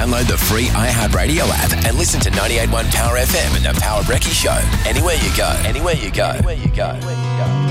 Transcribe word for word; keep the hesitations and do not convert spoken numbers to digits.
Download the free iHeartRadio app and listen to ninety-eight point one Power F M and the Power Brekkie Show. Anywhere you go, anywhere you go, anywhere you go. Anywhere you go.